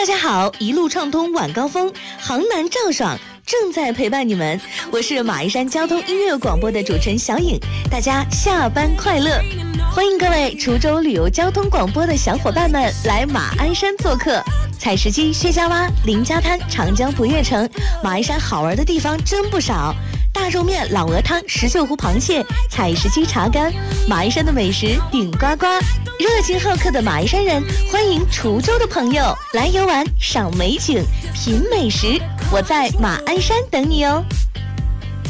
家好，一路畅通晚高峰，杭南赵爽正在陪伴你们，我是马鞍山交通音乐广播的主持人小颖，大家下班快乐！欢迎各位滁州旅游交通广播的小伙伴们来马鞍山做客。采石矶、薛家洼、林家滩、长江不夜城，马鞍山好玩的地方真不少。大肉面、老鹅汤、石臼湖螃蟹、采石矶茶干，马鞍山的美食顶呱呱。热情好客的马鞍山人欢迎滁州的朋友来游玩、赏美景、品美食，我在马鞍山等你哦。